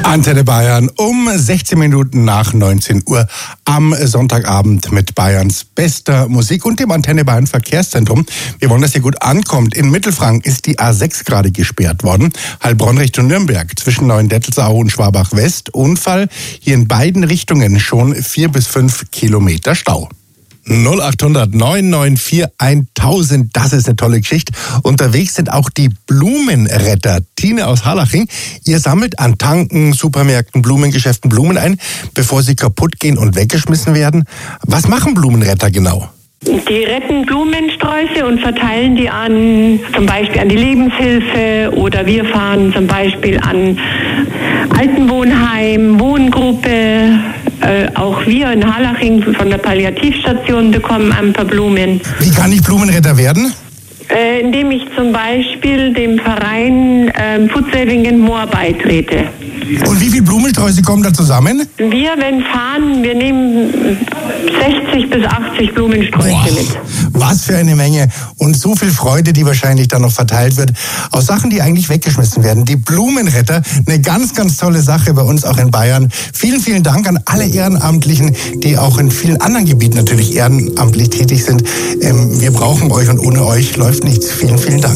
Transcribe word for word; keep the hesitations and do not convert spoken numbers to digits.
Antenne Bayern um sechzehn Minuten nach neunzehn Uhr am Sonntagabend mit Bayerns bester Musik und dem Antenne Bayern Verkehrszentrum. Wir wollen, dass ihr gut ankommt. In Mittelfranken ist die A sechs gerade gesperrt worden. Heilbronn Richtung Nürnberg zwischen Neuendettelsau und Schwabach West. Unfall. Hier in beiden Richtungen schon vier bis fünf Kilometer Stau. null achthundert neun neun vier tausend, das ist eine tolle Geschichte. Unterwegs sind auch die Blumenretter. Tine aus Harlaching, ihr sammelt an Tanken, Supermärkten, Blumengeschäften Blumen ein, bevor sie kaputt gehen und weggeschmissen werden. Was machen Blumenretter genau? Die retten Blumensträuße und verteilen die an, zum Beispiel an die Lebenshilfe, oder wir fahren zum Beispiel an Altenwohnheim, Wohngruppe. Äh, auch wir in Harlaching von der Palliativstation bekommen ein paar Blumen. Wie kann ich Blumenretter werden? Äh, indem ich zum Beispiel dem Verein äh, Food Saving in Moor beitrete. Und wie viele Blumensträuße kommen da zusammen? Wir, wenn fahren, wir nehmen sechzig bis achtzig Blumensträuße Boah, mit. Was für eine Menge und so viel Freude, die wahrscheinlich dann noch verteilt wird, aus Sachen, die eigentlich weggeschmissen werden. Die Blumenretter, eine ganz, ganz tolle Sache bei uns auch in Bayern. Vielen, vielen Dank an alle Ehrenamtlichen, die auch in vielen anderen Gebieten natürlich ehrenamtlich tätig sind. Ähm, wir brauchen euch und ohne euch läuft nichts. Vielen, vielen Dank.